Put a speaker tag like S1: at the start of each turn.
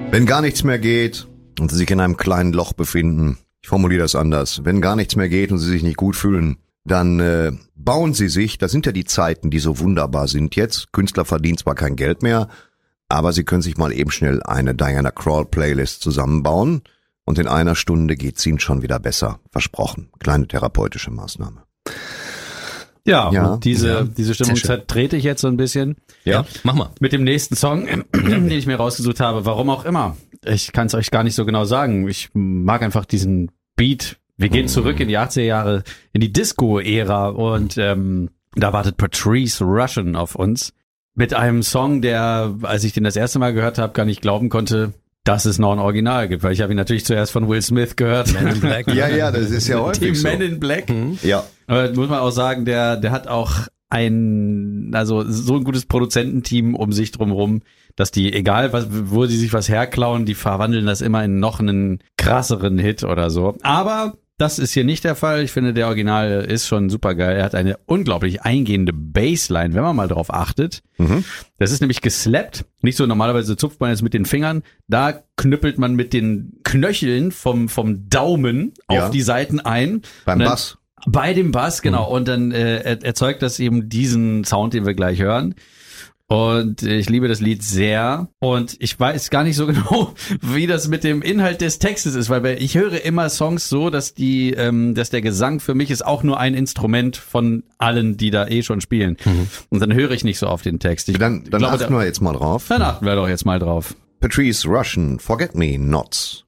S1: Wenn gar nichts mehr geht und Sie sich in einem kleinen Loch befinden, ich formuliere das anders, wenn gar nichts mehr geht und Sie sich nicht gut fühlen, dann bauen Sie sich, das sind ja die Zeiten, die so wunderbar sind jetzt, Künstler verdienen zwar kein Geld mehr, aber Sie können sich mal eben schnell eine Diana Krall Playlist zusammenbauen und in einer Stunde geht's Ihnen schon wieder besser, versprochen, kleine therapeutische Maßnahme.
S2: Ja, und diese Stimmung zertrete ich jetzt so ein bisschen.
S3: Ja, mach mal.
S2: Mit dem nächsten Song, den ich mir rausgesucht habe. Warum auch immer. Ich kann es euch gar nicht so genau sagen. Ich mag einfach diesen Beat. Wir gehen zurück in die 80er Jahre, in die Disco-Ära und da wartet Patrice Rushen auf uns. Mit einem Song, der, als ich den das erste Mal gehört habe, gar nicht glauben konnte, dass es noch ein Original gibt, weil ich habe ihn natürlich zuerst von Will Smith gehört.
S3: Men in Black.
S1: Ja, das ist ja häufig
S2: Die
S1: so.
S2: Men in Black.
S1: Ja.
S2: Aber muss man auch sagen, der hat auch so ein gutes Produzententeam um sich drumherum, dass die, egal wo sie sich was herklauen, die verwandeln das immer in noch einen krasseren Hit oder so. Aber das ist hier nicht der Fall. Ich finde, der Original ist schon super geil. Er hat eine unglaublich eingehende Bassline, wenn man mal drauf achtet. Das ist nämlich geslappt. Nicht so, normalerweise zupft man jetzt mit den Fingern. Da knüppelt man mit den Knöcheln vom Daumen auf die Saiten ein.
S1: Beim Bass.
S2: Bei dem Bass, genau. Und dann erzeugt das eben diesen Sound, den wir gleich hören. Und ich liebe das Lied sehr. Und ich weiß gar nicht so genau, wie das mit dem Inhalt des Textes ist, weil ich höre immer Songs so, dass dass der Gesang für mich ist auch nur ein Instrument von allen, die da schon spielen. Und dann höre ich nicht so auf den Text.
S1: Dann achten wir jetzt mal drauf.
S2: Dann achten wir doch jetzt mal drauf.
S1: Patrice Rushen, Forget Me Nots.